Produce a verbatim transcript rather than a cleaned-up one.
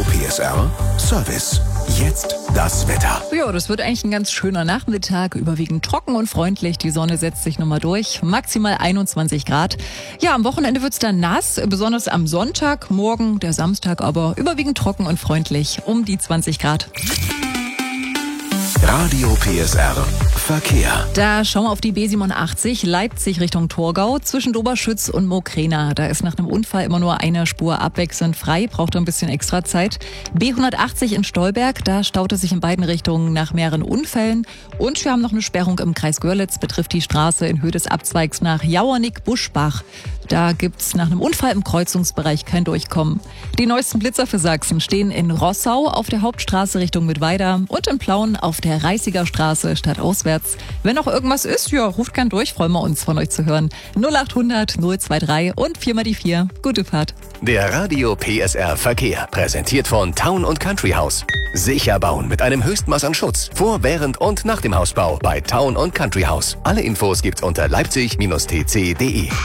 P S R Service. Jetzt das Wetter. Ja, das wird eigentlich ein ganz schöner Nachmittag, überwiegend trocken und freundlich. Die Sonne setzt sich nochmal durch, maximal einundzwanzig Grad. Ja, am Wochenende wird's dann nass, besonders am Sonntag, morgen, der Samstag aber überwiegend trocken und freundlich, um die zwanzig Grad. Radio P S R Verkehr. Da schauen wir auf die B siebenundachtzig, Leipzig Richtung Torgau, zwischen Doberschütz und Mokrena. Da ist nach einem Unfall immer nur eine Spur abwechselnd frei, braucht ein bisschen extra Zeit. B hundertachtzig in Stolberg, da staut es sich in beiden Richtungen nach mehreren Unfällen. Und wir haben noch eine Sperrung im Kreis Görlitz, betrifft die Straße in Höhe des Abzweigs nach Jauernick-Buschbach. Da gibt's nach einem Unfall im Kreuzungsbereich kein Durchkommen. Die neuesten Blitzer für Sachsen stehen in Rossau auf der Hauptstraße Richtung Mittweida und in Plauen auf der Reißiger Straße stadtauswärts. Wenn noch irgendwas ist, ja, ruft gern durch, freuen wir uns von euch zu hören. null achthundert null dreiundzwanzig und vier mal die vier. Gute Fahrt. Der Radio P S R Verkehr, präsentiert von Town und Country House. Sicher bauen mit einem Höchstmaß an Schutz. Vor, während und nach dem Hausbau bei Town und Country House. Alle Infos gibt's unter leipzig Bindestrich t c punkt de.